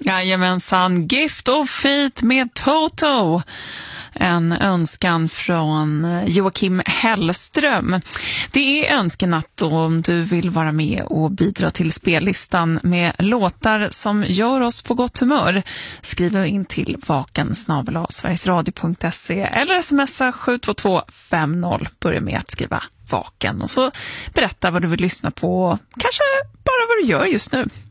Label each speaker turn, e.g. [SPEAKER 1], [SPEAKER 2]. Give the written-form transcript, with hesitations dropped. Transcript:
[SPEAKER 1] Jajamensan, Gift of Faith med Toto. En önskan från Joakim Hellström. Det är önskenatt om du vill vara med och bidra till spellistan med låtar som gör oss på gott humör. Skriv in till vaken@sverigesradio.se eller smsa 72250. Börja med att skriva vaken och så berätta vad du vill lyssna på, kanske bara vad du gör just nu.